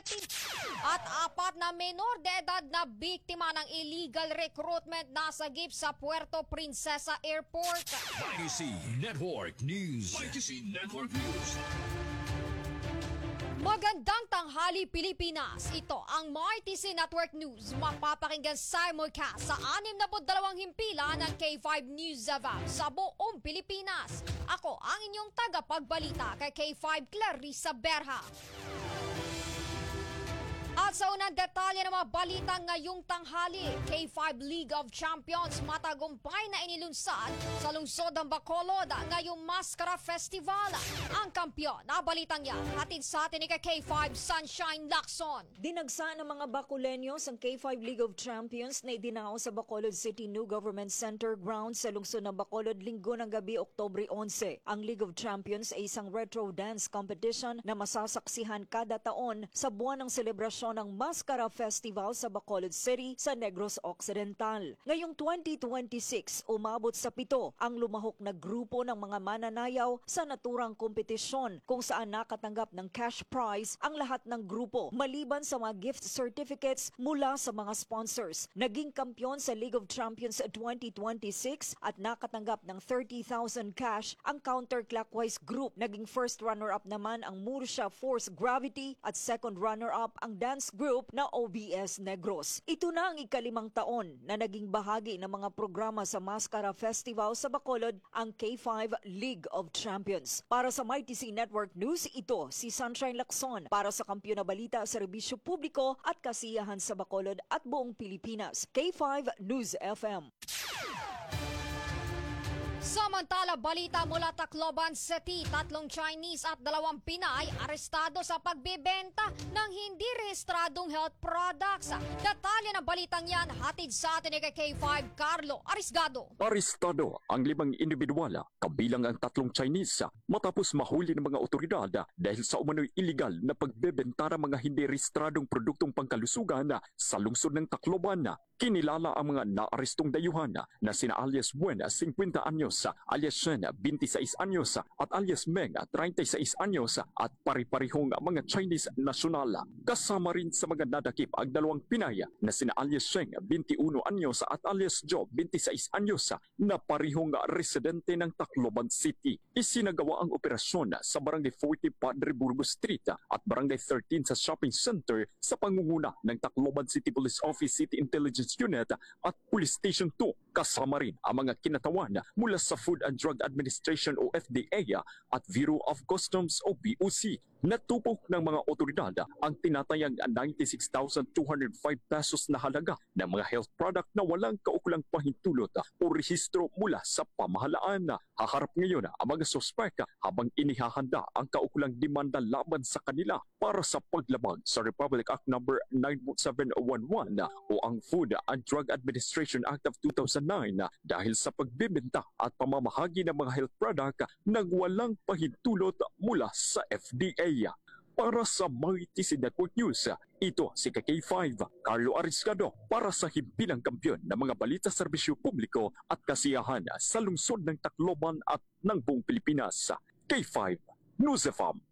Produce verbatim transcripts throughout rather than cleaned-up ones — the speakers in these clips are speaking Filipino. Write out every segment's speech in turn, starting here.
City. At apat na menor de edad na biktima ng illegal recruitment nasagip sa Puerto Princesa Airport. Y T C Network News. Y T C Network News. Magandang tanghali Pilipinas. Ito ang Y T C Network News. Mapapakinggan simulcast sa anim na dalawang himpilan ng K five News F M sa buong Pilipinas. Ako ang inyong tagapagbalita kay K five Clarissa Berha. At sa unang detalye ng mga balita ngayong tanghali, K five League of Champions matagumpay na inilunsad sa lungsod ng Bacolod ngayong Mascara Festival. Ang kampyon na balitang yan, hatid sa atin ni K five Sunshine Lacson. Dinagsa ng mga Bacolenyos ang K five League of Champions na idinao sa Bacolod City New Government Center grounds sa lungsod ng Bacolod linggo ng gabi, Oktubre eleven. Ang League of Champions ay isang retro dance competition na masasaksihan kada taon sa buwan ng selebrasyon ng Mascara Festival sa Bacolod City sa Negros Occidental. Ngayong twenty twenty-six, umabot sa pito ang lumahok na grupo ng mga mananayaw sa naturang kompetisyon kung saan nakatanggap ng cash prize ang lahat ng grupo maliban sa mga gift certificates mula sa mga sponsors. Naging kampyon sa League of Champions twenty twenty-six at nakatanggap ng thirty thousand cash ang counterclockwise group. Naging first runner-up naman ang Murcia Force Gravity at second runner-up ang dance group na O B S Negros. Ito na ang ikalimang taon na naging bahagi ng mga programa sa Mascara Festival sa Bacolod ang K five League of Champions. Para sa Y T C Network News, ito si Sunshine Lacson para sa Kampyon na Balita, Serbisyo Publiko at Kasiyahan sa Bacolod at buong Pilipinas. K five News F M. Samantala, balita mula Tacloban City, tatlong Chinese at dalawang Pinay arestado sa pagbebenta ng hindi rehistradong health products. Detalye ng balitang yan, hatid sa atin ni K five Carlo Arisgado. Arestado ang limang individual, kabilang ang tatlong Chinese, matapos mahuli ng mga otoridad dahil sa umano'y illegal na pagbebenta ng mga hindi rehistradong produktong pangkalusugan sa lungsod ng Tacloban. Kinilala ang mga naarestong dayuhan na sina alias Buen, fifty anyos, alias Shen, twenty-six anyos, at alias Meng, thirty-six anyos, at pari-parihong mga Chinese nasyonal. Kasama rin sa mga nadakip ang dalawang Pinay na sina alias Sheng, twenty-one anyos, at alias Joe, twenty-six anyos, na parihong residente ng Tacloban City. Isinagawa ang operasyon sa Barangay forty Padre Burgos Street at Barangay thirteen sa shopping center sa pangunguna ng Tacloban City Police Office, City Intelligence Unit at Police Station two. Kasama rin ang mga kinatawan mula sa Food and Drug Administration o F D A at Bureau of Customs o B O C. Natupok ng mga otoridad ang tinatayang ninety-six thousand two hundred five pesos na halaga ng mga health product na walang kaukulang pahintulot o rehistro mula sa pamahalaan. Haharap ngayon ang mga sospek habang inihahanda ang kaukulang demanda laban sa kanila para sa paglabag sa Republic Act number nine seven one one o ang Food and Drug Administration Act of two thousand nine dahil sa pagbibenta at pamamahagi ng mga health product nang walang pahintulot mula sa F D A. Para sa Y T C Network News, ito si K five Carlo Arisgado para sa himpilang kampyon ng mga balita, serbisyo publiko at kasiyahan sa lungsod ng Tacloban at ng buong Pilipinas. K five News F M.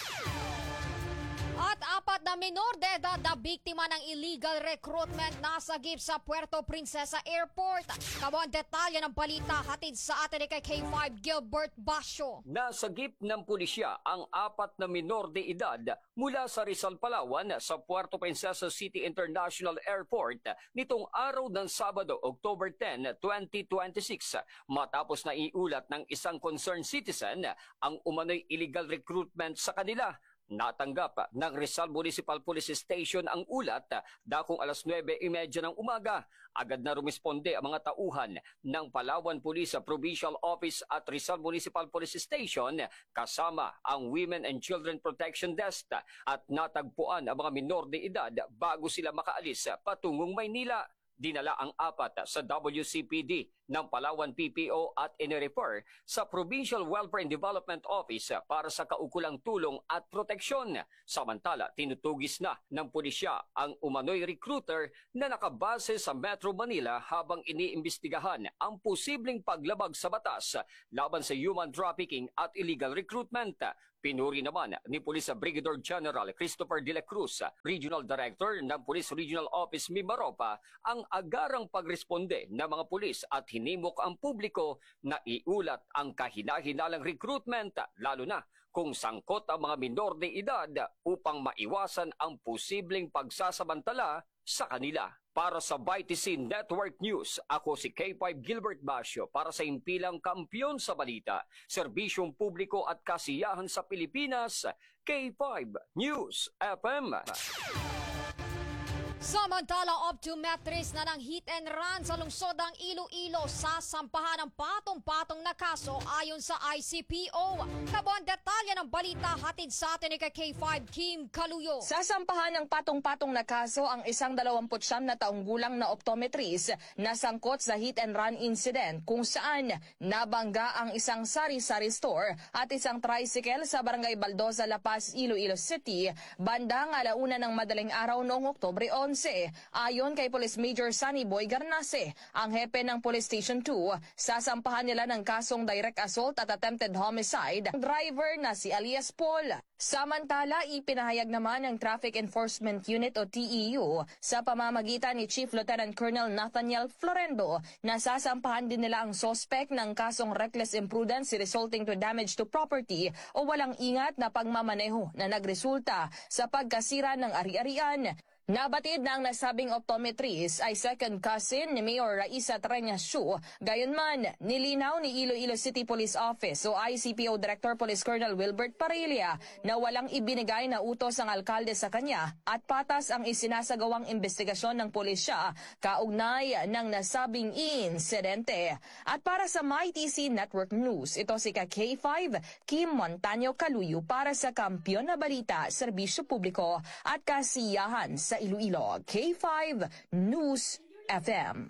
At apat na menor de edad na biktima ng illegal recruitment nasagip sa Puerto Princesa Airport. Kabuang detalye ng balita hatid sa atin ni K five Gilbert Basyo. Nasagip ng pulisya ang apat na menor de edad mula sa Rizal, Palawan sa Puerto Princesa City International Airport nitong araw ng Sabado, October tenth, twenty twenty-six, matapos na iulat ng isang concerned citizen ang umano'y illegal recruitment sa kanila. Natanggap ng Rizal Municipal Police Station ang ulat dakong alas nuwebe trenta ng umaga. Agad na rumisponde ang mga tauhan ng Palawan Police Provincial Office at Rizal Municipal Police Station kasama ang Women and Children Protection Desk at natagpuan ang mga minor de edad bago sila makaalis patungong Maynila. Dinala ang apat sa W C P D ng Palawan P P O at inirefer sa Provincial Welfare and Development Office para sa kaukulang tulong at proteksyon. Samantala, tinutugis na ng pulisya ang umano'y recruiter na nakabase sa Metro Manila habang iniimbestigahan ang posibleng paglabag sa batas laban sa human trafficking at illegal recruitment. Pinuri naman ni Police Brigadier General Christopher De La Cruz, Regional Director ng Police Regional Office Mimaropa, ang agarang pagresponde ng mga pulis at hinimok ang publiko na iulat ang kahina-hinalang recruitment, lalo na kung sangkot ang mga minor de edad upang maiwasan ang posibleng pagsasamantala sa kanila. Para sa Y T C Network News, ako si K five Gilbert Basio para sa impilang kampiyon sa balita, serbisyong publiko at kasiyahan sa Pilipinas, K five News F M. Samantala, optometrist na ng hit and run sa lungsodang Iloilo sasampahan ng patong-patong na kaso ayon sa I C P O. Kabuang detalye ng balita hatid sa atin ni K five Kim Kaluyo. Sasampahan ng patong-patong na kaso ang isang dalawamput siyam na taong gulang na optometrist na sangkot sa hit and run incident kung saan nabangga ang isang sari-sari store at isang tricycle sa Barangay Baldosa, La Paz, Iloilo City bandang alauna ng madaling araw noong Oktubre eleven. Ayon kay Police Major Sunny Boy Garnase, ang hepe ng Police Station two, sasampahan nila ng kasong direct assault at attempted homicide ang driver na si Alias Paul. Samantala, ipinahayag naman ng Traffic Enforcement Unit o T E U sa pamamagitan ni Chief Lieutenant Colonel Nathaniel Florendo na sasampahan din nila ang suspect ng kasong reckless imprudence resulting to damage to property o walang ingat na pagmamaneho na nagresulta sa pagkasira ng ari-arian. Nabatid na ang nasabing optometrist ay second cousin ni Mayor Raisa Treñas Shu. Gayunman, nilinaw ni Iloilo City Police Office o I C P O Director Police Colonel Wilbert Parilla na walang ibinigay na utos ang alkalde sa kanya at patas ang isinasagawang investigasyon ng pulisya kaugnay ng nasabing insidente. At para sa My T C Network News, ito si K five Kim Montaño Kaluyo para sa Kampiyon na Balita, Serbisyo Publiko at Kasiyahan sa Iloilo. K five News F M.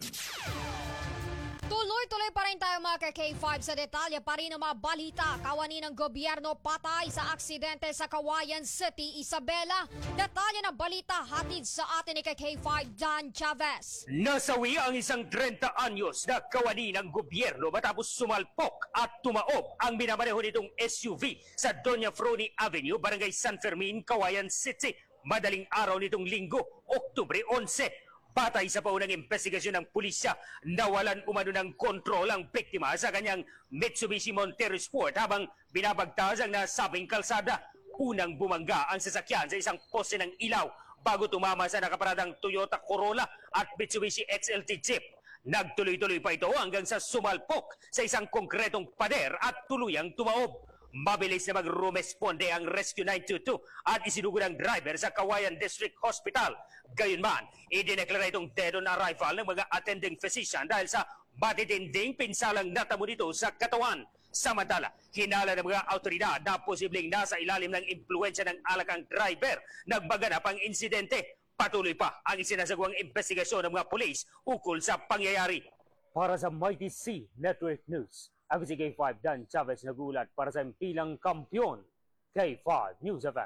Tuloy-tuloy pa rin tayo mga K five sa detalye pa rin ng mga balita. Kawani ng gobyerno patay sa aksidente sa Kawayan City, Isabela. Detalye ng balita hatid sa atin ni K five Dan Chavez. Nasawi ang isang trenta anyos na kawani ng gobyerno matapos sumalpok at tumaob ang binamaneho nitong S U V sa Doña Froni Avenue, Barangay San Fermin, Kawayan City. Madaling araw nitong linggo, Oktubre eleven. Batay sa paunang investigasyon ng pulisya, nawalan umano ng kontrol ang biktima sa kanyang Mitsubishi Montero Sport habang binabagtas ang nasabing kalsada. Unang bumangga ang sasakyan sa isang poste ng ilaw bago tumama sa nakaparadang Toyota Corolla at Mitsubishi X L T Jeep. Nagtuloy-tuloy pa ito hanggang sa sumalpok sa isang konkretong pader at tuluyang tumaob. Mabilis na mag-rumesponde ang Rescue nine two two at isinugod ang driver sa Kawayan District Hospital. Gayunman, idineklara itong dead on arrival ng mga attending physician dahil sa matitinding pinsalang natamo nito sa katawan. Samantala, hinala ng mga autoridad na posibleng nasa ilalim ng impluensya ng alak ang driver. Nagbaganap ang insidente. Patuloy pa ang isinasagawang investigasyon ng mga pulis ukol sa pangyayari. Para sa My T C Network News, ako si K five Dan Chavez nagulat para sa impilang kampiyon, K five News F M.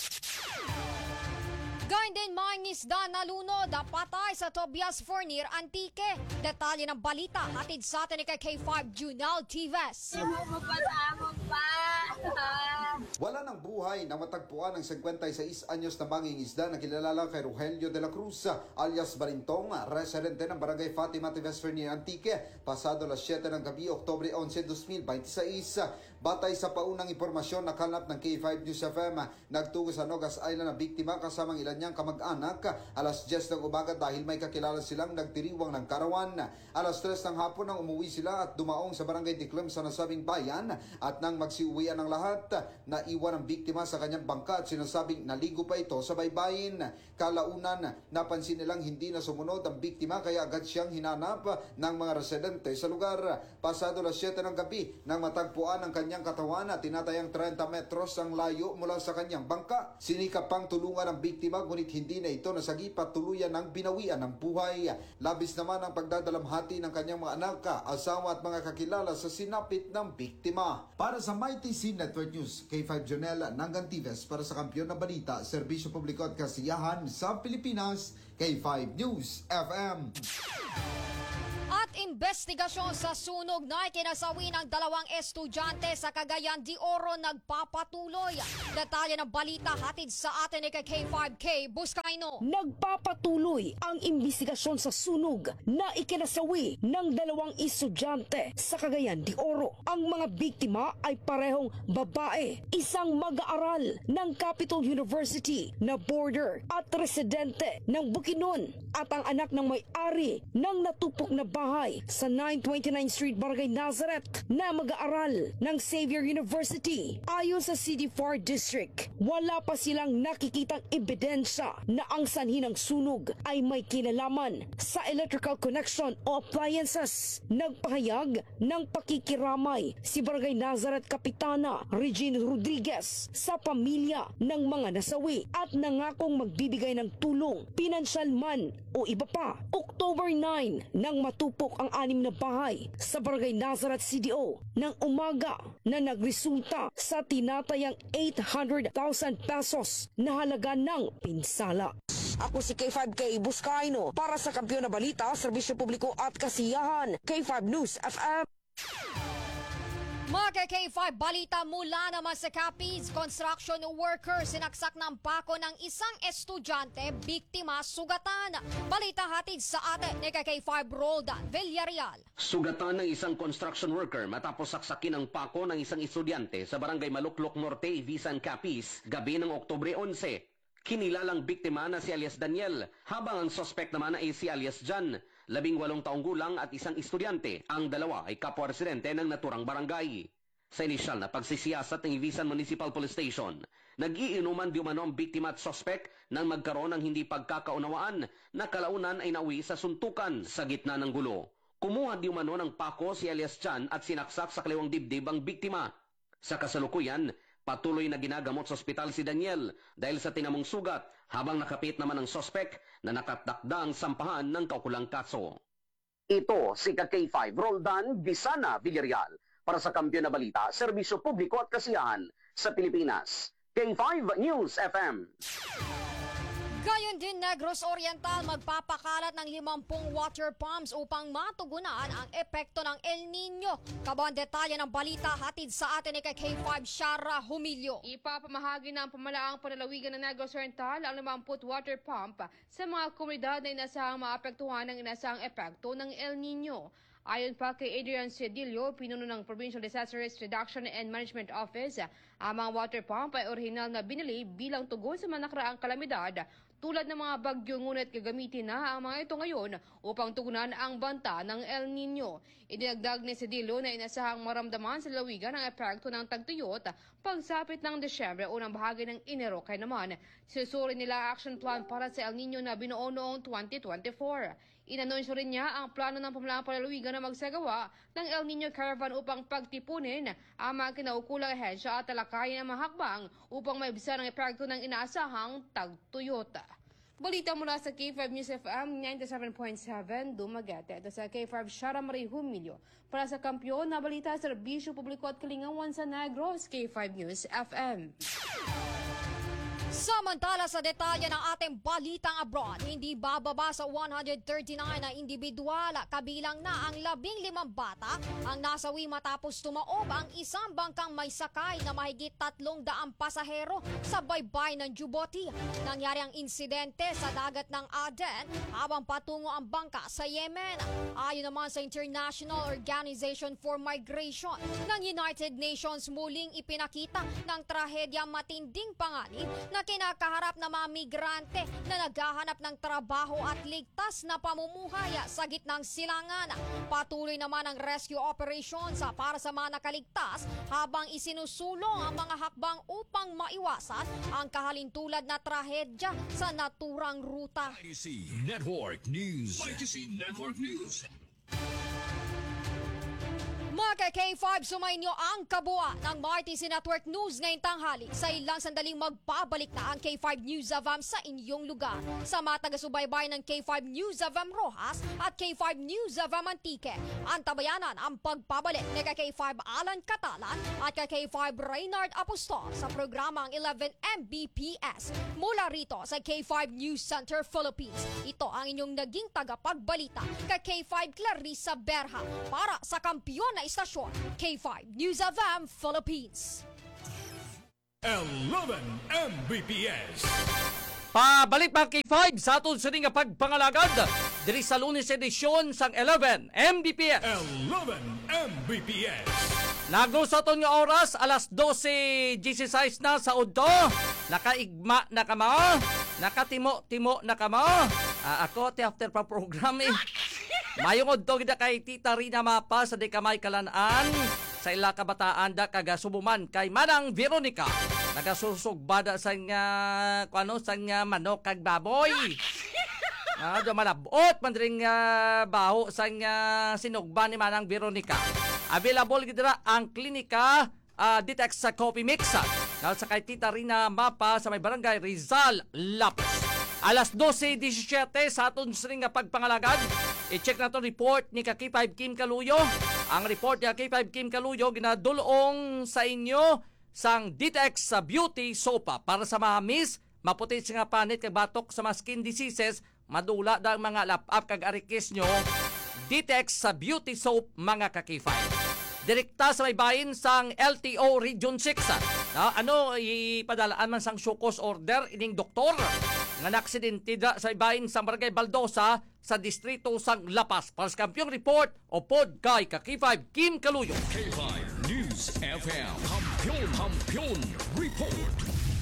Gayun din mga isda na lunod, patay sa Tobias Fournier Antique. Detalye ng balita hatid sa atin ni K five Junal Tives. Wala ng buhay na matagpuan ng fifty-six anyos na mangingisda na kilala kay Rogelio de la Cruz alias Barintong, residente ng Barangay Fatima Tives Fernier Antique, pasado las siyete ng gabi, Oktubre eleven, twenty twenty-six. Batay sa paunang impormasyon na kalap ng K five News F M, nagtungo sa Nogas Island ang biktima kasamang ilan niyang kamag-anak alas diyes ng umaga dahil may kakilala silang nagdiriwang ng karawan. Alas tres ng hapon nang umuwi sila at dumaong sa Barangay Tiklem sa nasabing bayan at nang magsiuwian ng lahat, naiwan ang biktima sa kanyang bangka at sinasabing naligo pa ito sa baybayin. Kalaunan, napansin nilang hindi na sumunod ang biktima kaya agad siyang hinanap ng mga residente sa lugar. Pasado las siyete ng gabi nang matagpuan ang kanyang katawan at tinatayang thirty metros ang layo mula sa kanyang bangka. Sinikap pang tulungan ang biktima ngunit hindi na ito nasagip at tuluyan ng binawian ng buhay. Labis naman ang pagdadalamhati ng kanyang mga anak, asawa at mga kakilala sa sinapit ng biktima. Para sa My T C Network News, K five Jonel Nangantives para sa Kampiyon na Balita, Serbisyo Publiko at Kasiyahan sa Pilipinas, K five News F M. At Investigasyon sa sunog na ikinasawi ng dalawang estudyante sa Cagayan de Oro nagpapatuloy. Detalye ng balita hatid sa atin ni K five K Buscaino. Nagpapatuloy ang imbestigasyon sa sunog na ikinasawi ng dalawang estudyante sa Cagayan de Oro. Ang mga biktima ay parehong babae, isang mag-aaral ng Capital University na boarder at residente ng Bukidnon at ang anak ng may-ari ng natupok na bahay sa nine twenty-nine Street, Barangay Nazareth na mag-aaral ng Xavier University. Ayon sa C D four District, wala pa silang nakikitang ebidensya na ang sanhi ng sunog ay may kinalaman sa electrical connection o appliances. Nagpahayag ng pakikiramay si Barangay Nazareth Kapitana Regine Rodriguez sa pamilya ng mga nasawi at nangakong magbibigay ng tulong, pinansyal man o iba pa. October nine nang matupok ang anim na bahay sa Barangay Nazareth C D O ng umaga na nagresulta sa tinatayang eight hundred thousand pesos na halaga ng pinsala. Ako si K five K Buscaino para sa Kampiyon na Balita, Serbisyo Publiko at Kasiyahan, K five News F M. Mga K five balita mula naman sa Capiz, construction worker sinaksak ng pako ng isang estudyante, biktima sugatan. Balita hatid sa atin ni K five Roldan Villarreal. Sugatan ng isang construction worker matapos saksakin ang pako ng isang estudyante sa barangay Maluklok Norte, Visan, Capiz, gabi ng Oktubre eleven. Kinilalang biktima na si alias Daniel, habang ang suspect naman ay si alias Jan, labing walong taong gulang at isang estudyante. Ang dalawa ay kapwa-residente ng naturang barangay. Sa inisyal na pagsisiyasat ng Visan Municipal Police Station, nag-iinuman di umano ang biktima at suspect nang magkaroon ng hindi pagkakaunawaan na kalaunan ay nauwi sa suntukan sa gitna ng gulo. Kumuha di umano ng pako si alias Jan at sinaksak sa kaliwang dibdib ang biktima. Sa kasalukuyan, patuloy na ginagamot sa ospital si Daniel dahil sa tinamong sugat, habang nakapit naman ang suspect na nakatakdang sampahan ng kaukulang kaso. Ito si K five Roldan Bisana Villarreal para sa Kampiyon na Balita, Serbisyo Publiko at Kasiyahan sa Pilipinas. K five News F M. Gayon din, Negros Oriental magpapakalat ng limampung water pumps upang matugunan ang epekto ng El Nino. Kabang detalye ng balita hatid sa atin ni K five Shara Humilio. Ipapamahagi na ang pamalaang panalawigan ng Negros Oriental ang limampung water pump sa mga komunidad na inasahang maapektuhan ng inasahang epekto ng El Nino. Ayon pa kay Adrian Cedillo, pinuno ng Provincial Disaster Risk Reduction and Management Office, ang mga water pump ay orihinal na binili bilang tugon sa mga nakaraang kalamidad tulad ng mga bagyo, ngunit gagamitin na ang mga ito ngayon upang tugunan ang banta ng El Nino. Idinagdag ni Cedillo na inasahang maramdaman sa lalawigan ang epekto ng tagtuyot pagsapit ng Desyembre, unang bahagi ng Enero. Kaya naman, susuri nila action plan para sa El Nino na binuo noong twenty twenty-four. Inanunsyo rin niya ang plano ng pamalaang palalawigan na magsagawa ng El Nino Caravan upang pagtipunin ang mga kinaukulang ahensya at talakayin ang mga hakbang upang maibsan ang epekto ng inaasahang tagtuyot. Balita mula sa K five News F M ninety-seven point seven Dumaguete. Ito sa K five Shara Marie Humilio para sa Kampiyon na Balita, Serbisyo Publiko at Kalingawan sa Negros, K five News F M. Samantala sa detalye ng ating balitang abroad, hindi bababa sa one hundred thirty-nine na individual, kabilang na ang labing limang bata ang nasawi matapos tumaob ang isang bangkang may sakay na mahigit tatlong daang pasahero sa baybay ng Djibouti. Nangyari ang insidente sa dagat ng Aden habang patungo ang bangka sa Yemen. Ayon naman sa International Organization for Migration ng United Nations, muling ipinakita ng trahedyang matinding panganib na kinakaharap ng mga migrante na naghahanap ng trabaho at ligtas na pamumuhay sa gitnang silangan. Patuloy naman ang rescue operations para sa mga nakaligtas habang isinusulong ang mga hakbang upang maiwasan ang kahalintulad na trahedya sa naturang ruta. Y C Network News. Y C Network News. Mga K five, sumayin nyo ang kabua ng M R T C Network News ngayong tanghali. Sa ilang sandaling magpabalik na ang K five News of M sa inyong lugar. Sa mga taga-subaybay ng K five News of M Rojas at K five News of M Antique, antabayanan ang pagpabalik ni K five Alan Catalan at K five Reynard Apostol sa programang eleven M B P S. Mula rito sa K five News Center Philippines, ito ang inyong naging tagapagbalita kay K five Clarissa Berha para sa kampiyon na istasyon, K five News of M Philippines. eleven M B P S. Pabalik mga K five sa atong sining nga pagpangalagad diri sa Lunes edisyon sang eleven M B P S. eleven M B P S. Naglusaton nga oras alas dose disisays na sa udto. Nakaigma na kama. Nakatimo-timo na kama. Uh, ako ti after pa program eh. Mayong udto gid kay Tita Rina Mapa sa di kamay kalanaan sa ila kabataan da kaga subuman kay Manang Veronica. Nagasusog-bada sa nga kuano sa nga manok kag baboy. Ah, do malabot man dring uh, baho sa nga sinugba ni Manang Veronica. Available gid dira ang klinika uh, Ditex sa Coffee Mix. Now sa kay Tita Rina Mapa sa may barangay Rizal, Lapos. Alas dose disyesiyete sa aton sining nga pagpangalagad. I-check na to report ni K five Kim Kaluyo. Ang report ni K five Kim Kaluyo ginadulong sa inyo sang Ditex sa Beauty Sopa para sa mahamis, maputi nga panit kag batok sa mga skin diseases, madula dang mga lap-up kag arikis nyo. Ditex sa Beauty Soap mga K five. Direkta sa may bahin sang L T O Region six. Na, ano, ipadalaan man sang shukos order ining doktor nga naksidente da sa bahin sa Barangay Baldosa sa distrito sang Lapas. Para sa kampyong report o pod kay K five Kim Kaluyo. K five News F M. Kampiyon, kampiyon, report.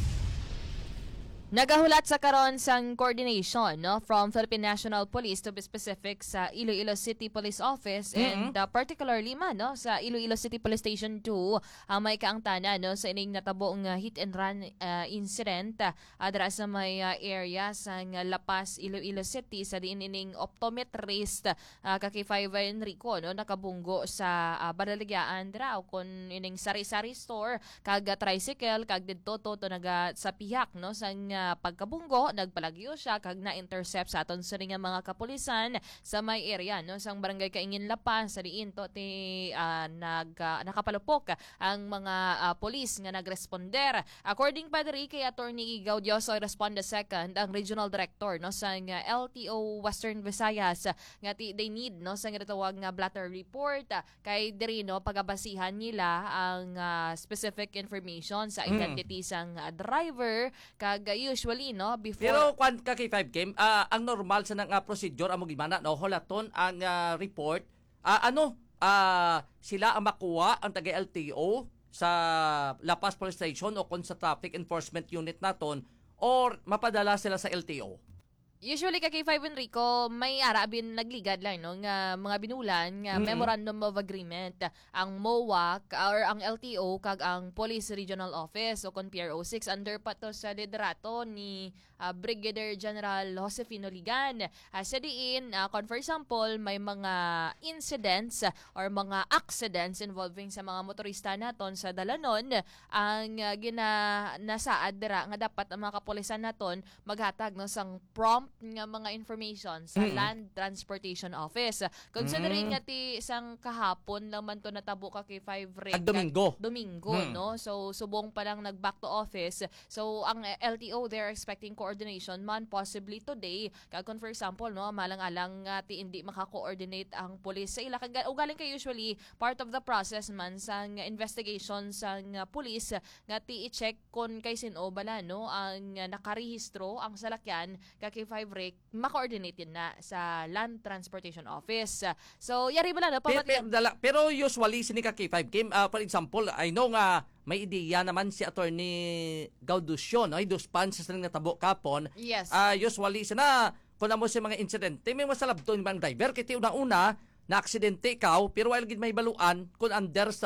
Nagahulat sa karon sang coordination no from Philippine National Police to be specific sa Iloilo City Police Office Mm-hmm. and uh, particularly man no sa Iloilo City Police Station two ang uh, may kaangtana no sa ining natabong uh, hit and run uh, incident uh, adra sa may uh, area sang uh, Lapas Iloilo City sa diin ining optometrist uh, K five Enrico no nakabunggo sa uh, Badaligyan dra kon ining sari-sari store kag uh, tricycle kag didto to to naga sa pihak no sang uh, pagkabunggo nagpalagyo siya kag na-intercept sa aton sa nga mga kapulisan sa may area no sang barangay Kaingin Lapas sa diin to ti uh, nag uh, nakapalupok ang mga uh, pulis nga nagresponder. According pa diri kay Attorney Gaudioso Responde second ang regional director no sang uh, L T O Western Visayas nga ti they need no sang gitawag nga blatter report uh, kay diri no pagabasihan nila ang uh, specific information sa identity mm. sang uh, driver kag uh, usually no before. Pero kwan ka K five Kim, uh, ang normal sa nang uh, procedure amo gimana no holaton ang uh, report uh, ano uh, sila ang makuha ang taga L T O sa Lapas Police Station o kon sa Traffic Enforcement Unit naton or mapadala sila sa L T O. Usually kay K five Enrico, may arabin nagligad lang no nga mga binulan nga Mm-hmm. memorandum of agreement ang M O A C or ang L T O kag ang Police Regional Office o kon P R O six under pa to sa liderato ni uh, Brigadier General Josefino Ligan. Uh, sa diin, uh, kon for example, may mga incidents uh, or mga accidents involving sa mga motorista naton sa dalanon ang uh, gina nasaad dira nga dapat ang mga kapulisan naton maghatag no sang prompt nga mga information sa Mm. Land Transportation Office. Considering Mm. nga ti isang kahapon lang man to natabo ka kay five rate. Ag Domingo. Domingo, Mm. no? So, subong pa lang nag-back to office. So, ang L T O, they're expecting coordination man possibly today. Kag kung for example, no, malang-alang nga ti hindi maka-coordinate ang police sa ila. Kag ugaling kay usually part of the process man sa investigation sa police nga ti i-check kung kay sino bala, no, ang uh, nakarehistro ang salakyan kay five rate maka-coordinate yun na sa Land Transportation Office. So, yari ba na? Pero, pero, dala, pero usually sini ka K five Kim, uh, for example, I know nga may ideya naman si Attorney Gaudusio, no? Ay dos pan sa silang natabo kapon. Yes. Uh, usually sina kung mo si mga insidente, may masalab doon bang driver kiti una-una na aksidente ikaw pero while gid may baluan kung under sa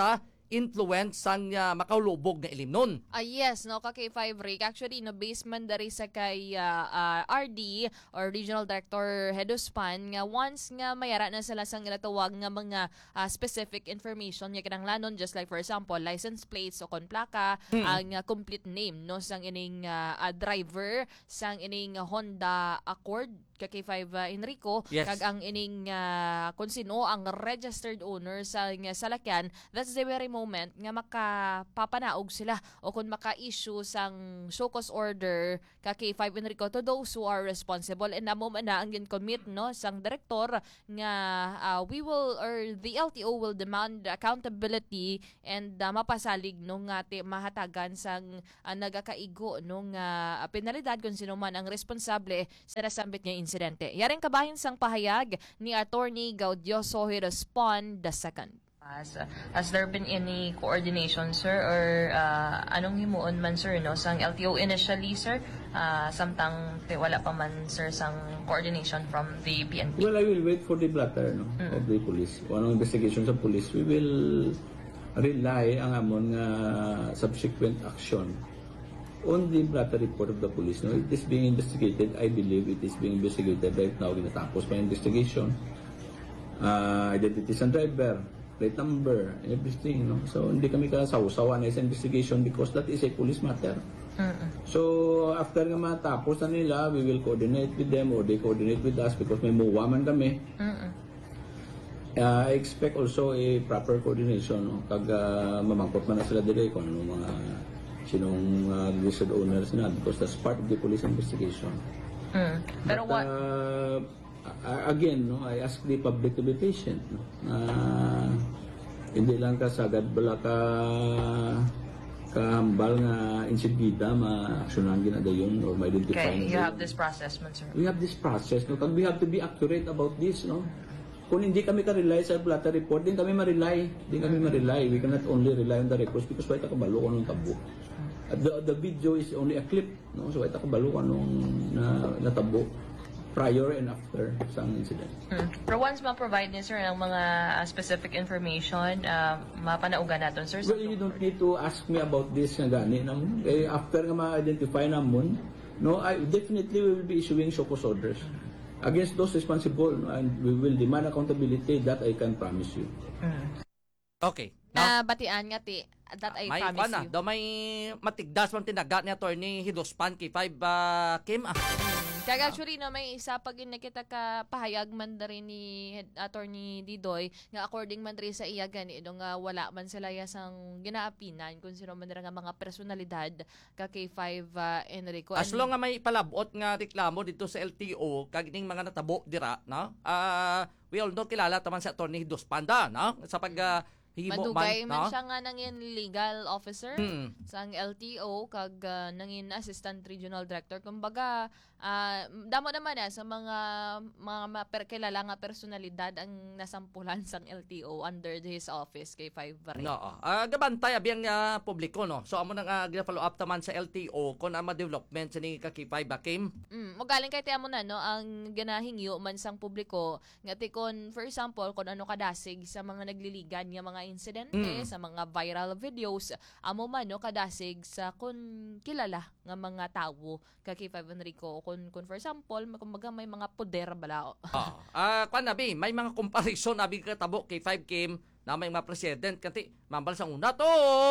influence sang uh, makaulubog na ilim nun. Ah yes, no, ka K five Rick. Actually, no, based man dari sa kay uh, uh, R D or Regional Director Hedospan nga once nga mayara na sila sang ilatawag nga mga uh, specific information nga kinahanglanon, just like for example, license plates o kon plaka, mm-hmm. ang uh, complete name no sang ining uh, uh, driver sang ining uh, Honda Accord ka K five uh, Enrico, yes. kag ang ining uh, kung sino ang registered owner sa nga salakyan. That's the very moment nga makapapanaog sila o kung maka-issue sang show cause order ka K five Enrico to those who are responsible, and na mo man na ang gin-commit no sang direktor nga uh, we will or the L T O will demand accountability and uh, mapasalig no nga ti mahatagan sang uh, nagakaigo no nga uh, penalidad kung sino man ang responsable sa nasambit nga insidente. Yaring kabahin sang pahayag ni Attorney Gaudioso Hirospan the second. Has, has there been any coordination, sir, or uh, anong himuon man, sir, no, sang L T O initially, sir? Uh, samtang te, wala pa man, sir, sang coordination from the P N P? Well, I will wait for the blatter no, mm. of the police. Kung anong investigation sa police, we will rely ang amon nga subsequent action on the blatter report of the police. No? It is being investigated. I believe it is being investigated right now. Tinatapos pa yung investigation. Uh, identities ng driver, plate number, everything. No? So, hindi kami kasaw-sawa na sa investigation because that is a police matter. Mm-mm. So, after nga matapos na nila, we will coordinate with them or they coordinate with us because may muwa man kami. Uh, I expect also a proper coordination. No? Kag uh, mamangkot man na sila dire kung ano mga sinong uh, listed owners na because that's part of the police investigation. Mm. Pero But, what? Uh, again, no, I ask the public to be patient. No? Uh, hindi lang ka sagad bala ka kahambal nga insibida ma-aksyonan ginada yun or ma-identify. Okay, you have this process, man, sir. We have this process. No? We have to be accurate about this. No? Kung hindi kami ka-rely sa blatter report, din kami ma-rely. Din kami ma-rely. We cannot only rely on the reports because wait ako balo ko nung tabo. The, the video is only a clip. No? So wait ako balo ko nung na, natabo prior and after sang incident. Hmm. Pero once ma-provide niyo, sir, ng mga uh, specific information, uh, mapanaugan natin, sir. Well, you don't need to ask me about this nga gani. Eh, after nga ma-identify namon, no, I definitely will be issuing show cause orders against those responsible, no, and we will demand accountability. That I can promise you. Hmm. Okay. Na uh, batian nga ti that I may promise na, you. Do may matigdas man tinaga ni Attorney Hirospan K five uh, Kim. Ah. Kaya actually no, may isa pag nakita ka pahayag man da rin ni Attorney Didoy nga according man rin sa iya gani no, nga wala man sila yasang ginaapinan kung sino man nga mga personalidad ka K five uh, Enrico. As long nga may palabot nga reklamo dito sa L T O kag ning mga natabo dira, no? Uh, we all know kilala taman si Attorney Hirospan da, no? Sa pag uh, himo Madugay man, man no? siya nga nangin legal officer hmm. sang L T O kag uh, nangin assistant regional director. Kumbaga uh, damo naman na sa mga mga maperkilala nga personalidad ang nasampulan sang L T O under his office K five Barret. No, uh, gabantay abiyang uh, publiko, no. So amo nang uh, follow up taman sa L T O kun ang development sa ni ka K five Bakim. Mm, mo galing kay tiamo na no ang ganahingyo man sang publiko nga ti kon for example kun ano kadasig sa mga nagliligan nga mga insidente mm. sa mga viral videos amo man no kadasig sa kun kilala nga mga tawo ka K five Enrico kun kun for example kumbaga may mga poder bala. Ah, uh, kwan nabi may mga comparison nabi katabo K five Kim na may mga president kanti mambal sa una to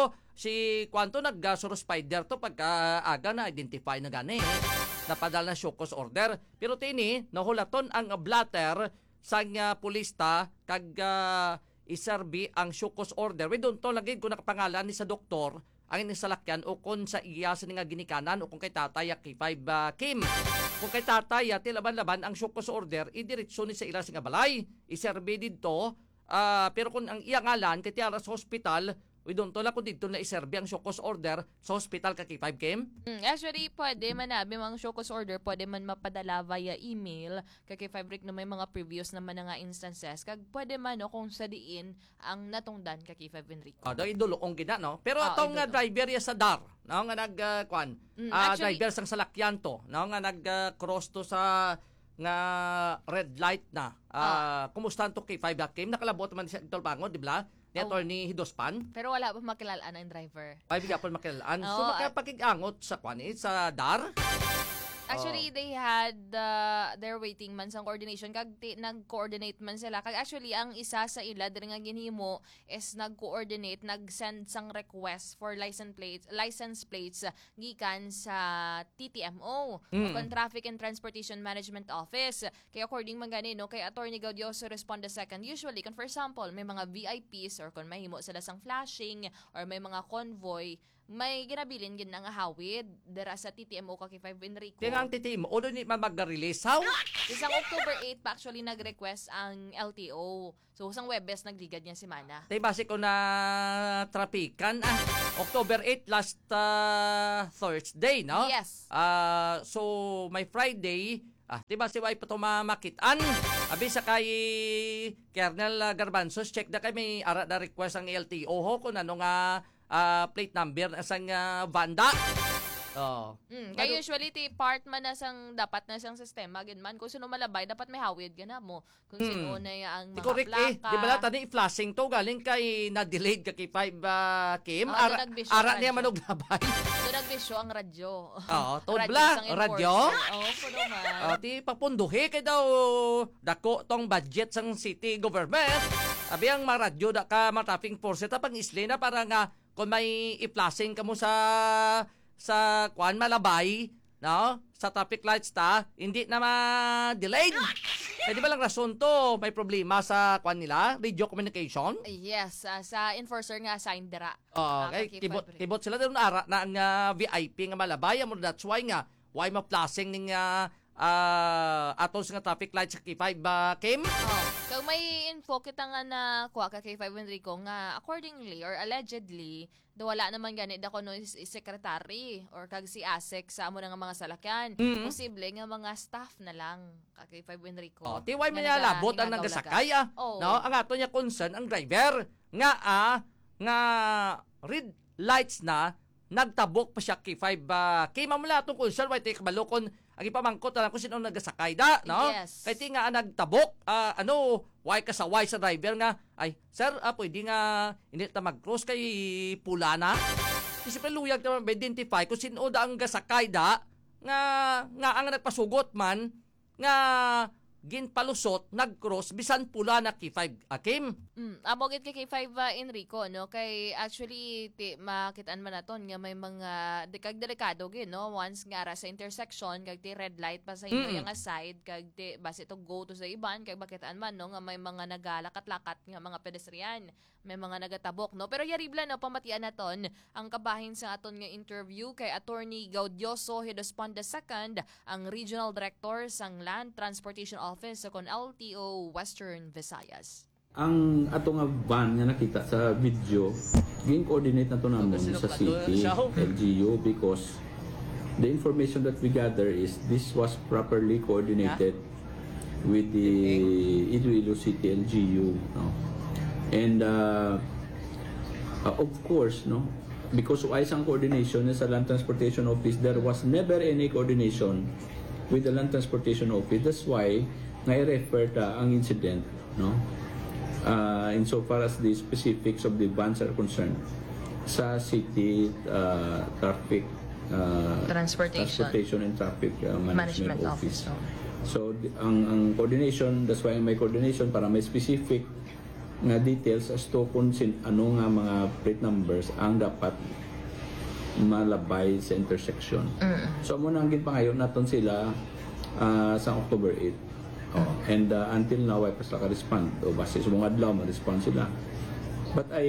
si kwanto naggasuro spider to pagka aga na identify na gani napadala na show cause order pero tini nahulaton ang blatter sang uh, pulista kag uh, iserbi ang show cause order. We don't to lagi kung nakapangalan ni sa doktor ang inisalakyan o kung sa iya sa nga ginikanan o kung kay tatay K five uh, Kim. Kung kay tatay ti laban-laban ang show cause order, idiretso ni sa ila sa nga balay. Iserbi dito, uh, pero kung ang iya ngalan, kay tiyara sa hospital, we don't to la kung dito na iserbi ang show cause order sa hospital ka K five Kim. Mm, actually, pwede man nabi mga show cause order, pwede man mapadala via email kay K five Rick na may mga previous naman na nga instances. Kag pwede man no, kung sa diin ang natungdan kay K five Enrico. Ah, do idulong gina no. Pero oh, atong nga driver ya sa dar, no nga nag uh, kwan. Mm, uh, driver sang salakyan to, no nga nag uh, cross to sa nga red light na. Uh, oh. Kumusta to K five Kim nakalabot man siya tolbangon, di ba? ni Oh. Attorney Hidospan. Pero wala pa makilalaan ang driver. Ay, bigyan po makilalaan. So, Oo, makapag-angot sa kwan, eh, sa D A R. Actually, they had uh, their waiting man sa coordination. Kag ti- nag-coordinate man sila. Kag actually, ang isa sa ila, diri nga ginhimo, is nag-coordinate, nag-send sang request for license plates, license plates uh, gikan sa T T M O, Mm. o Traffic and Transportation Management Office. Kaya according man gani, no, kay Attorney Gaudioso respond the second. Usually, kung for example, may mga V I Ps or kung mahimo sila sang flashing or may mga convoy, may ginabilin gin nga hawid dira sa T T M O Kaki five Enrico. Kaya nga ang T T M O, doon ni man mag-release. How? Isang October eighth pa actually nag-request ang L T O. So, isang Webes nagligad niya si Mana. Tay base ko na trapikan. Ah, October eighth, last uh, Thursday, no? Yes. Ah, so, may Friday, ah, di ba si Wai pa makitaan? Abi sa kay Kernel Garbanzos, check na kay may ara na request ang L T O ho kung ano nga uh, plate number asang uh, Vanda. Oh. Mm, kaya usually ti part man na sang dapat na sang sistema gid man kung sino malabay dapat may hawid gana mo kung sino Hmm. na ang Di mga correct plaka. eh. Di ba la tani flashing to galing kay na-delayed ka kay five uh, Kim. Oo, Ara, nagbisyo ara radyo. niya manog labay. Doon nagbisyo ang radyo. Oo, tod Radyo bla, sang radyo. enforcer. Oo, puno man. Oh, ti papunduhi kay daw dako tong budget sang city government. Abi ang maradyo da ka mataping force ta pang isli na para nga kung may i-flashing ka mo sa sa kwan malabay, no? Sa traffic lights ta, hindi na ma-delayed. Eh, di ba lang rason to, may problema sa kwan nila, radio communication? Yes, uh, sa enforcer nga assigned dira. Oo, okay. Kibot, kibot sila doon ara na ang uh, V I P nga malabay. Amo that's why nga, why ma-flashing ning uh, uh, atos nga traffic lights sa K five, uh, Kim? Oh, kung may info kita nga na kuha ka kay five Enrico nga accordingly or allegedly do wala naman ganit ako no is, is secretary or kag si ASEC sa amo nga mga salakyan. Mm-hmm. Posible nga mga staff na lang kay five Enrico. Oh, ti why man labot ang nagasakay ah. Oh. No, ang ato niya concern ang driver nga ah nga red lights na nagtabok pa siya kay five uh, kay mamula atong concern why take balokon ang ipamangkot na kung sino nagasakay da, no? Yes. Kaya ti nga nagtabok, uh, ano, why kasaway sa driver nga, ay, sir, ah, pwede nga, hindi na mag-cross kay pula na. Kasi luyag naman identify kung sino da ang gasakay da, nga, nga ang nagpasugot man, nga, ginpalusot, nag-cross, bisan pula na K five, Akim. Mm, amo gid kay K five uh, Enrico no kay actually ti makitaan man naton nga may mga dekag delikado gid no once nga ara sa intersection kag ti red light pa sa inyo Mm. nga side kag ti base to go to sa iban kag makitaan man no nga may mga nagalakat-lakat nga mga pedestrian may mga nagatabok no pero yaribla no pamatian naton ang kabahin sa aton nga interview kay Attorney Gaudioso Hidospan the second ang Regional Director sang Land Transportation Office sa kon L T O Western Visayas. Ang ato nga van nga nakita sa video, ging coordinate na to namon sa city, L G U, because the information that we gather is this was properly coordinated with the Iloilo City L G U. No? And uh, uh, of course, no, because why isang coordination sa Land Transportation Office, there was never any coordination with the Land Transportation Office. That's why nga i-refer ta ang incident, no? Uh, insofar as the specifics of the vans are concerned sa city uh, traffic uh, Transportation. transportation and traffic uh, management, Management office. Office, So the- ang ang coordination, that's why may coordination para may specific nga details as to kung sin, ano nga mga plate numbers ang dapat malabay sa intersection. So mo nang ginpangayon naton sila uh, sa October eighth. Oh, and uh, until now, ay pas naka-respond. O base sa mga adlaw, ma-respond sila. But I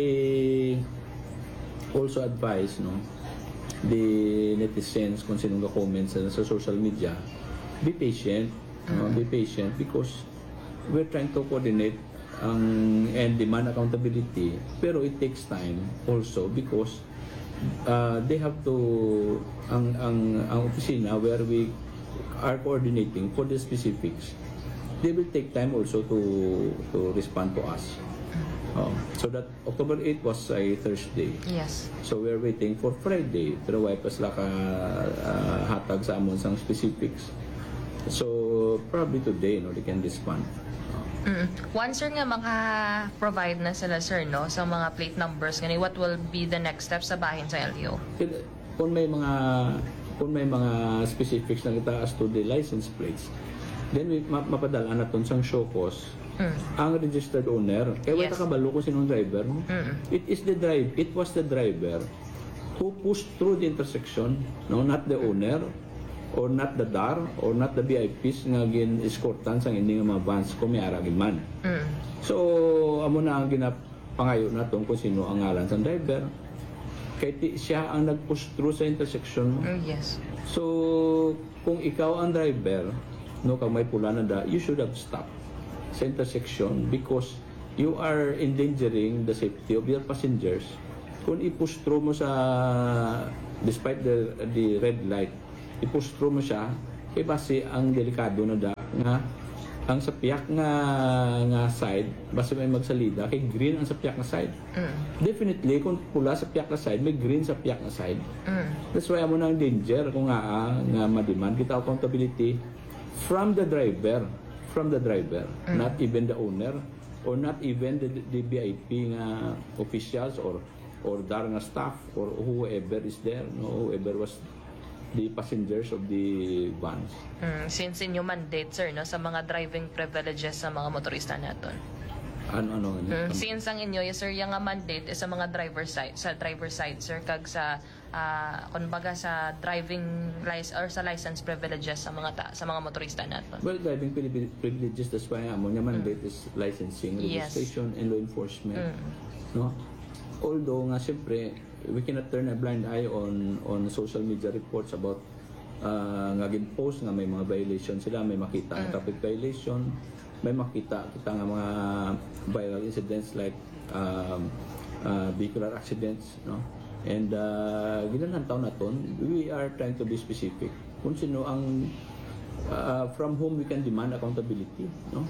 also advise, no, the netizens, kung sinong ka-comment sa, sa social media, be patient. No, be patient because we're trying to coordinate ang and demand accountability. Pero it takes time also because uh, they have to, ang, ang, ang opisina where we are coordinating for the specifics, they will take time also to to respond to us. Oh, so that October eighth was a Thursday. Yes. So we're waiting for Friday. Pero why pas laka uh, hatag sa amon sang specifics. So probably today, no, they can respond. Oh. Mm. Once sir nga maka-provide na sila sir no sa mga plate numbers gani, what will be the next steps sa bahin sa L T O? Kung may mga kung may mga specifics na kita as to the license plates, then we, ma- mapadala na ton sang show cause mm. ang registered owner. Kaya yes. Wala kabalo kung sinong driver. Mm. It is the drive. It was the driver who pushed through the intersection, no, not the owner, or not the D A R, or not the V I Ps nga gin-escortan sang hindi nga mga vans kung may aragin man. Mm. So, amo na ang ginapangayo natin kung sino ang ngalan sa driver. Kaya ti, siya ang nag-push through sa intersection mo. Mm, yes. So, kung ikaw ang driver, no, kung may pula na da, you should have stopped sa intersection because you are endangering the safety of your passengers. Kung i-push through mo sa, despite the, the red light, i-push through mo siya, kaya base ang delikado na da nga ang sapiak nga nga side, base may magsalida, kay green ang sapiak nga side. Mm. Definitely, kung pula sapiak nga side, may green sapiak nga side. Mm. That's why amo nang danger kung nga nga ma-demand kita accountability from the driver, from the driver, mm. not even the owner, or not even the, the V I P nga officials or or D A R nga staff or whoever is there, no, whoever was the passengers of the vans. Mm, since inyo mandate sir no sa mga driving privileges sa mga motorista naton. Ano ano? Mm, since ang inyo yes, sir yung nga mandate is sa mga driver side sa driver side sir kag sa uh, kumbaga sa driving license or sa license privileges sa mga ta, sa mga motorista naton. Well, driving privileges, that's why amo nga mandate mm. is licensing, registration, yes. and law enforcement. Mm. No? Although nga siyempre we cannot turn a blind eye on on social media reports about uh, nga gin-post nga may mga violation sila, may makita nga traffic violation, may makita kita nga mga viral incidents like um, uh, vehicular accidents, no? And uh, ginanang taon naton, we are trying to be specific kung sino ang uh, from whom we can demand accountability, no?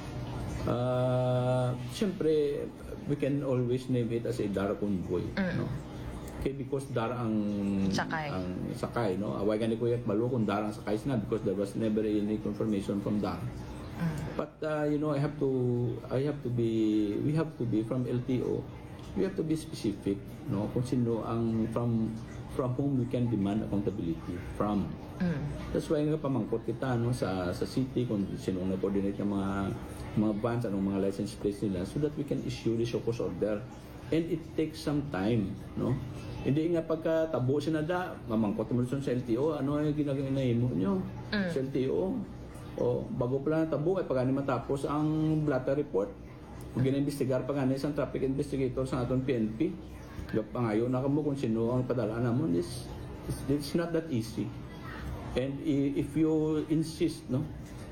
Uh, siyempre we can always name it as a D A R convoy, mm. no? Okay, because D A R ang sakay, ang sakay, no? Away gani ko yak balo kung D A R ang sakay na because there was never any confirmation from D A R. Mm. But uh, you know, I have to I have to be we have to be from L T O. We have to be specific, no? Kung sino ang from from whom we can demand accountability from. Mm. That's why nga pamangkot kita no sa sa city kung sino na coordinate ng mga mga vans anong mga license plates nila so that we can issue the show cause order. And it takes some time, no? Hindi nga pagkatabo sinada, mamangkot mo sa L T O, ano yung ginagawin nyo mm. sa L T O? O, bago pala natabo, ay pagani matapos ang blotter report, kung gina-investigar pa nga isang traffic investigator sa aton P N P, pangayo na kamo kung sino ang padala namon, it's, it's not that easy. And if you insist, no,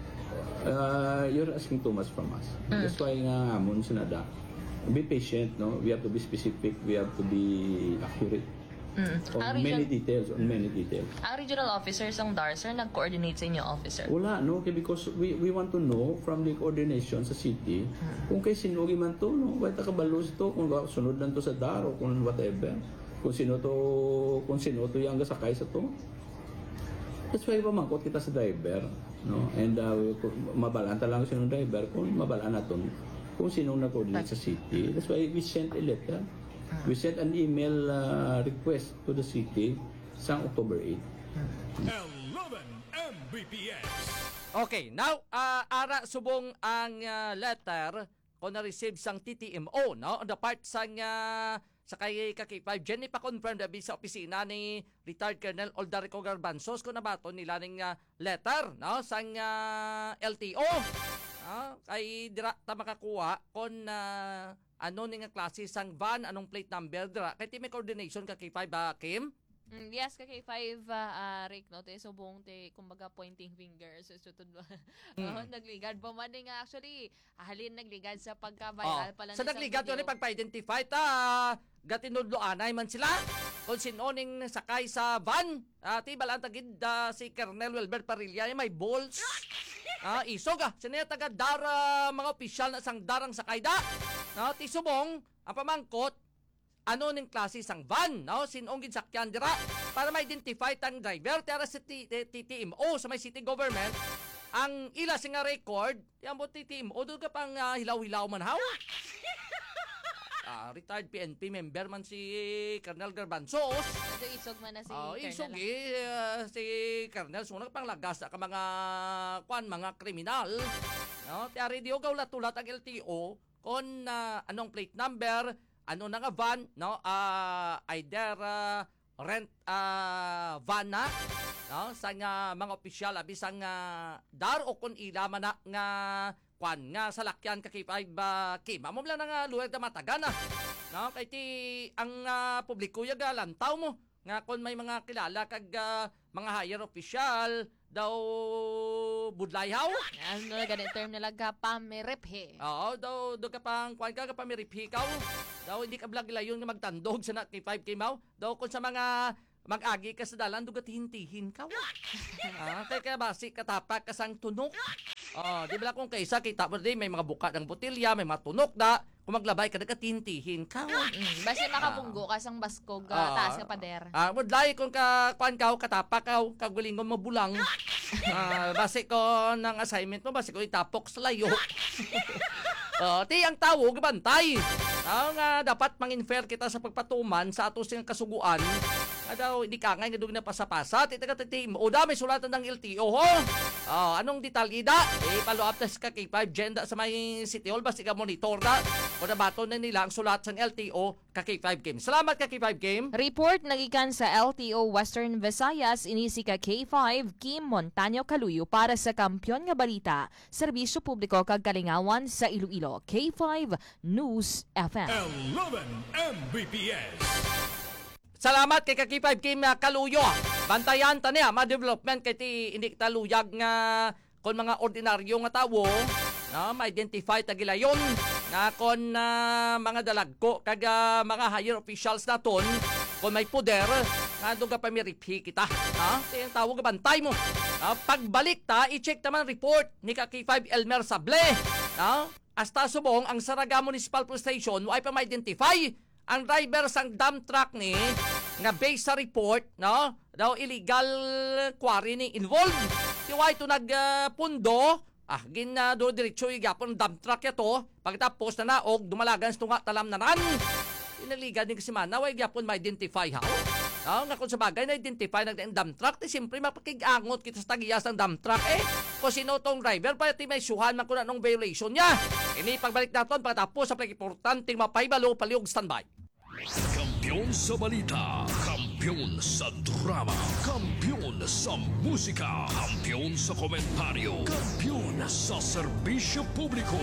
uh, you're asking too much from us. Mm. That's why nga amon sinada, be patient, no? We have to be specific, we have to be accurate mm. on region, many details, on many details. Ang regional officers ang D A R, sir, nag-coordinate sa inyo officer? Wala, no? Okay, because we we want to know from the coordination sa city mm. kung kay sinugi man to, no? Wait kabalos to, kung sunod lang to sa D A R o kung whatever. Kung sino to, kung sino to yung sakay sa to. That's why pamangkot kita sa driver, no? And uh, mabalanta lang sinong driver kung mabalaan natin kung sinong nag-coordinate sa city. That's why we sent a letter. We sent an email uh, request to the city sa October eighth. eleven M B P S. Okay, now, uh, ara subong ang uh, letter ko na-receive sang T T M O, no? On the part sang uh, sa kay K five, Jenny pa confirm dabi sa opisina ni retired Colonel Oldarico Garbanzos ko nabaton nila ning uh, letter, no? Sang uh, L T O. Ah, kay dira ta makakuha kon uh, ano ni nga klase sang van, anong plate number dira. Kay ti may coordination ka K five ba, Kim? Mm, yes, ka K five uh, uh, Rick, no? Te subong te kumbaga pointing fingers so tutod ba. Mm. Oh, nagligad pa man nga actually. Ahalin nagligad sa pagka-viral oh, pa lang sa nagligad ni pagpa-identify ta gatinudloanay man sila. Kung sino ning sakay sa van, uh, ti balaan tagid uh, si Colonel Wilbert Parilla may balls. Ah, isog ah. Sino taga dara mga opisyal na sang darang sakay da. No, ti subong ang pamangkot ano ning klase sang van, no? Sinong ginsakyan dira para ma-identify tang driver tara sa T T M O sa may city government. ang ila nga record, yan mo titim, o doon ka pang uh, hilaw-hilaw man haw. Ah, retired P N P member man si Colonel Garbanzos. Ito isog man na si Oh, Colonel. isog eh, uh, si Colonel. So, nagpanglagas ka mga, kwan, mga kriminal. No? Tiyari di o gawlat-tulat ang L T O kung uh, anong plate number, ano na nga van, no? Uh, either uh, rent uh, van na, no? Sa nga mga opisyal, abisang uh, dar o kung ila man na nga kwan nga sa lakyan kaki five uh, kima mo lang nga luwag na matagan na. No? Kaya ti ang uh, publiko yaga lantaw mo nga kung may mga kilala kag uh, mga higher official daw budlayhaw. Ano na ganit term nila ka pamiriphi. Oo, daw do ka pang kwan ka ka pamiriphi kaw. Daw hindi ka blag layon nga magtandog sa na kay five kimaw. Daw kung sa mga mag-agi ka sa dalan dugat hintihin ka. Ah, kay ka basi katapak ka sang tunok. Oh, di ba kung kaysa kita mo di may mga buka ng botilya, may mga tunok na kung maglabay ka nagatintihin ka. Mm, basi makapunggo ka sang baskog uh, Ah. taas ka pader. Ah, mudlay kung ka kuan ka katapak ka kaguling mo mabulang. Ah, basi ko ng assignment mo basi ko itapok sa layo. Oh, ti ang tawog bantay. Ah, nga dapat mang-infer kita sa pagpatuman sa atos sing kasuguan. Adaw hindi ka nga nga na pasapasa ti taga ti o da may sulatan ng L T O ho. Oh, anong detalyida? Eh follow up test ka kay five genda sa may City Hall basta ka monitor na. O nabaton na nila ang sulat sa L T O ka K five game. Salamat ka K five game. Report nagikan sa L T O Western Visayas inisi ka K five Kim Montaño Caluyo para sa Kampiyon nga Balita, Serbisyo Publiko kag Kalingawan sa Iloilo. K five News F M. eleven M B P S. Salamat kay K five Kim uh, Kaluyo. Bantayan ta niya ma-development kay ti hindi taluyag nga kon mga ordinaryo nga tawo, no, ma-identify tagilayon nga kon uh, mga dalagko kag uh, mga higher officials naton kon may poder nga doon ka pamiriphi kita. No? Ti ang tawag bantay mo. No? Pagbalik ta i-check taman report ni K five Elmer Sable. No? Hasta subong ang Saraga Municipal Police Station ay pa ma-identify ang driver sang dump truck ni nga based sa report, no, daw illegal quarry ni involved. Tiwa ito nagpundo, uh, ah, gin na uh, do diretso igapon dump truck yato, pagtapos na naog, dumalagan sa tunga talam na nan. Inaligan din kasi man, naway gyapon ma-identify how. No, nga kung sa bagay na-identify ng dump truck, ti siyempre mapakig-angot kita sa tagiyas ng dump truck eh. Kung sino tong driver, pati may suhan man kung anong violation niya. Ini pagbalik natin pagkatapos sa pag-importanting mapaybalo, paliog standby. Kampiyon sa balita, kampiyon sa drama, kampiyon sa musika, kampiyon sa komentaryo, kampiyon sa serbisyo publiko.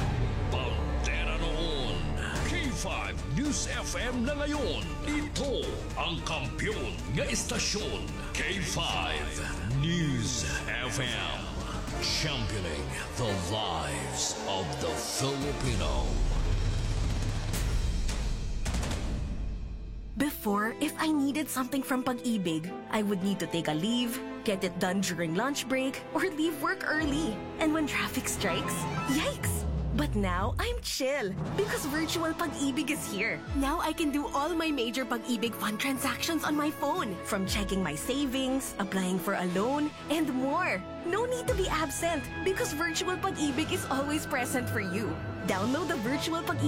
Pantera noon, K five News F M na ngayon. Ito ang kampiyon nga istasyon, K five News F M. Championing the lives of the Filipino. Before, if I needed something from Pag-ibig, I would need to take a leave, get it done during lunch break, or leave work early. And when traffic strikes, yikes! But now, I'm chill because Virtual Pag-ibig is here. Now I can do all my major Pag-ibig fund transactions on my phone, from checking my savings, applying for a loan, and more. No need to be absent because Virtual Pag-ibig is always present for you. Download the Virtual Pag-ibig